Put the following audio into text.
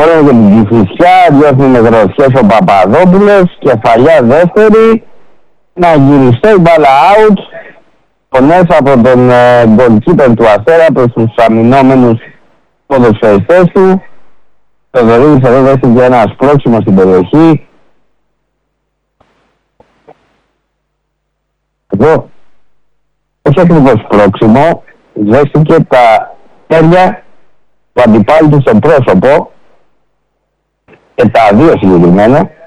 παίρνει και την Κηφισιά, διώχνει με γροθιές ο Παπαδόπουλος, κεφαλιά δεύτερη, να γυριστεί η μπάλα out, φωνές από τον goalkeeper του Αστέρα προς τους αμυνόμενους ποδοσφαιριστές του. Το Θεοδωρίδης εδώ δέχτηκε ένα σπρώξιμο στην περιοχή. Εδώ, όχι ακριβώς σπρώξιμο, δέχτηκε τα χέρια του αντιπάλου του στο πρόσωπο και τα δύο συγκεκριμένα.